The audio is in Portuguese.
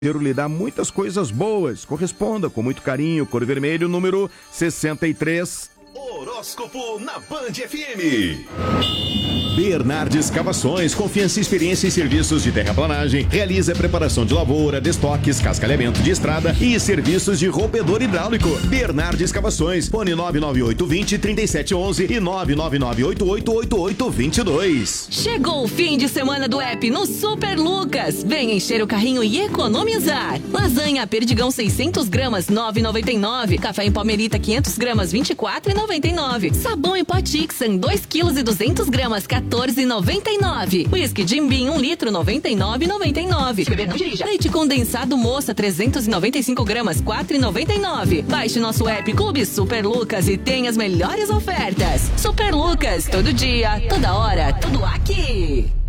lhe dá muitas coisas boas. Corresponda com muito carinho. Cor vermelho, número 63. Horóscopo na Band FM. Bernardes Escavações, confiança e experiência em serviços de terraplanagem. Realiza preparação de lavoura, destoques, cascalhamento de estrada e serviços de rompedor hidráulico. Bernardes Escavações, fone 99820-3711 e 999888822. Chegou o fim de semana do app no Super Lucas. Vem encher o carrinho e economizar. Lasanha Perdigão 600 gramas, 9,99. Café em Palmerita 500 gramas, 24,99. Sabão em pó Tixan, 2 kg e 200 gramas, 14,99. Whisky Jim Beam 1 litro, 99,99. Beber não dirija. Leite condensado Moça 395 gramas, 4,99. Baixe nosso app Clube Super Lucas e tenha as melhores ofertas. Super Lucas, todo dia, toda hora, tudo aqui.